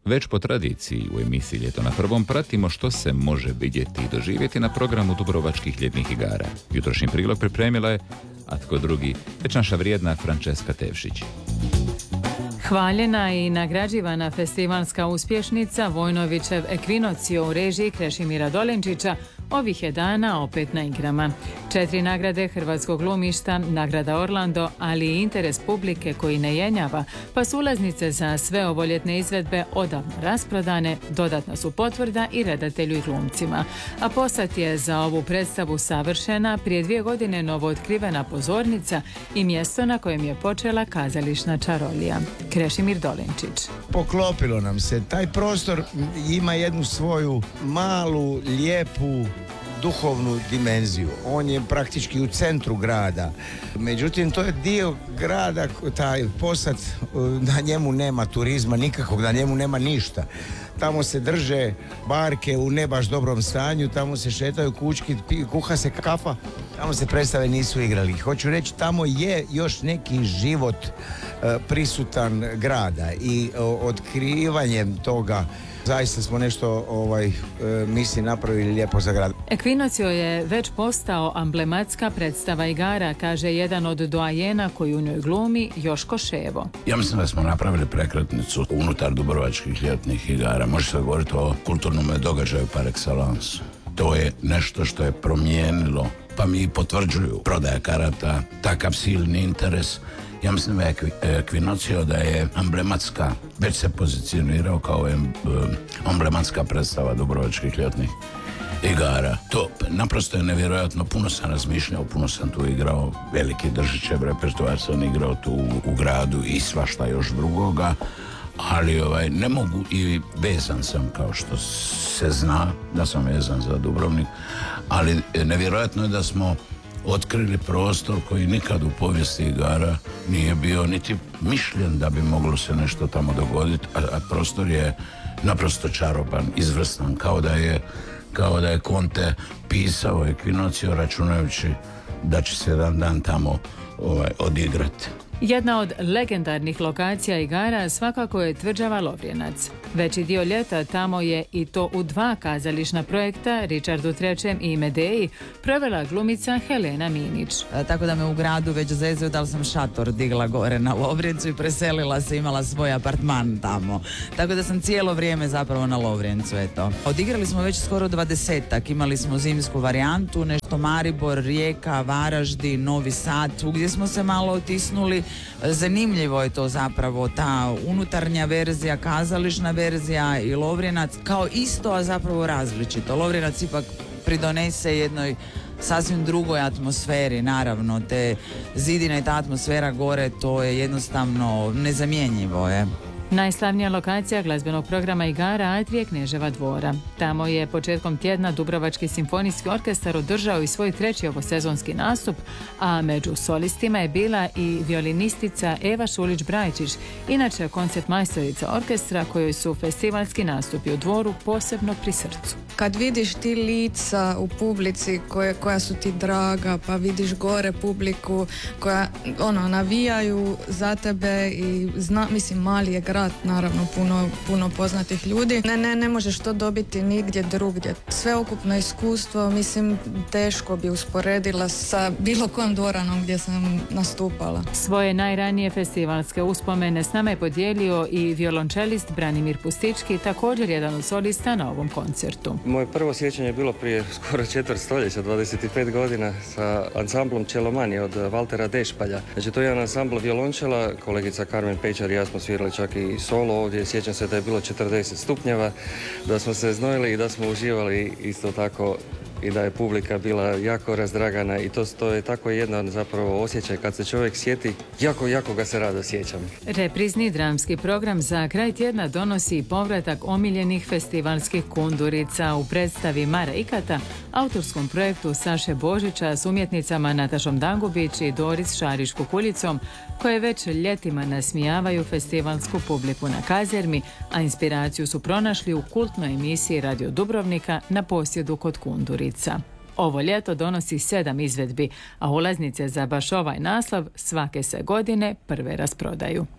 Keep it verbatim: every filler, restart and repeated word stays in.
Već po tradiciji u emisiji Ljeto na prvom pratimo što se može vidjeti i doživjeti na programu Dubrovačkih ljetnih igara. Jutrošnji prilog pripremila je, a tko drugi, već naša vrijedna Franceska Tevšić. Hvaljena i nagrađivana festivalska uspješnica Vojnovićev Ekvinocio u režiji Krešimira Dolenčića ovih je dana opet na igrama. Četiri nagrade hrvatskog glumišta, nagrada Orlando, ali i interes publike koji ne jenjava, pa su ulaznice za sve ovoljetne izvedbe odavno rasprodane, dodatna su potvrda i redatelju i glumcima. A posad je za ovu predstavu savršena prije dvije godine novootkrivena pozornica i mjesto na kojem je počela kazališna čarolija. Krešimir Dolenčić. Poklopilo nam se. Taj prostor ima jednu svoju malu, lijepu, duhovnu dimenziju. On je praktički u centru grada. Međutim, to je dio grada, taj posad, na njemu nema turizma nikakvog, na njemu nema ništa. Tamo se drže barke u ne baš dobrom stanju, tamo se šetaju kućki, kuha se kafa, tamo se predstave nisu igrali. Hoću reći, tamo je još neki život e, prisutan grada i o, otkrivanjem toga zaista smo nešto ovaj, e, misli napravili lijepo za grad. Ekvinocio je već postao amblematska predstava igara, kaže jedan od doajena koji u njoj glumi, Joško Ševo. Ja mislim da smo napravili prekretnicu unutar Dubrovačkih ljetnih igara. Može se govoriti o kulturnom događaju par excellence. To je nešto što je promijenilo, pa mi potvrđuju prodaja karata, takav silni interes. Ja mislim da je Ekvinocio da je amblematska, već se pozicionirao kao amblematska predstava Dubrovačkih ljetnih igara. To naprosto je nevjerojatno, puno sam razmišljao, puno sam tu igrao, veliki Držićev repertoar sam igrao tu u, u gradu i svašta još drugoga, ali ovaj, ne mogu i vezan sam, kao što se zna da sam vezan za Dubrovnik, ali nevjerojatno je da smo otkrili prostor koji nikad u povijesti igara nije bio niti mišljen da bi moglo se nešto tamo dogoditi, a, a prostor je naprosto čaroban, izvrstan, kao da je kao da je Conte pisao Ekvinocio računajući da će se jedan dan tamo ovaj, odigrati. Jedna od legendarnih lokacija igara svakako je tvrđava Lovrjenac. Veći dio ljeta tamo je, i to u dva kazališna projekta, Richardu trećem i Medeji, provela glumica Helena Minić. E, tako da me u gradu već zezuju da li sam šator digla gore na Lovrijencu i preselila se, imala svoj apartman tamo. Tako da sam cijelo vrijeme zapravo na Lovrijencu, eto. Odigrali smo već skoro dvadesetak, imali smo zimsku varijantu, nešto Maribor, Rijeka, Varaždin, Novi Sad, gdje smo se malo otisnuli. Zanimljivo je to zapravo, ta unutarnja verzija, kazališna verzija i Lovrjenac kao isto, a zapravo različito. Lovrjenac ipak pridonese jednoj sasvim drugoj atmosferi, naravno, te zidine i ta atmosfera gore, to je jednostavno nezamjenjivo je. Najslavnija lokacija glazbenog programa igara Atrije Kneževa dvora. Tamo je početkom tjedna Dubrovački simfonijski orkestar održao i svoj treći ovosezonski nastup, a među solistima je bila i violinistica Eva Šulić-Brajčić, inače koncertmajstorica orkestra kojoj su festivalski nastupi u dvoru posebno pri srcu. Kad vidiš ti lica u publici koje, koja su ti draga, pa vidiš gore publiku koja ono, navijaju za tebe i zna, mislim, mali je grad, naravno puno, puno poznatih ljudi. Ne, ne, ne možeš to dobiti nigdje drugdje. Sveukupno iskustvo, mislim, teško bi usporedila sa bilo kojom dvoranom gdje sam nastupala. Svoje najranije festivalske uspomene s nama je podijelio i violončelist Branimir Pustički, također jedan od solista na ovom koncertu. Moje prvo sjećanje je bilo prije skoro četvrt stoljeća, dvadeset pet godina, sa ansamblom Čelomani od Valtera Dešpalja. Znači, to je jedan ansambl violončela, kolegica Karmen Pečar i ja smo svirali čak i solo ovdje. Sjećam se da je bilo četrdeset stupnjeva, da smo se znojili i da smo uživali isto tako i da je publika bila jako razdragana i to, to je tako jedan zapravo osjećaj kad se čovjek sjeti, jako, jako ga se rado sjećam. Reprizni dramski program za kraj tjedna donosi i povratak omiljenih festivalskih kundurica u predstavi Mara Ikata, autorskom projektu Saše Božića s umjetnicama Natašom Dangubić i Doris Šarić-Kukuljicom, koje već ljetima nasmijavaju festivalsku publiku na Kazermi, a inspiraciju su pronašli u kultnoj emisiji Radio Dubrovnika Na posjedu kod kundurica. Ovo ljeto donosi sedam izvedbi, a ulaznice za baš ovaj naslov svake se godine prve rasprodaju.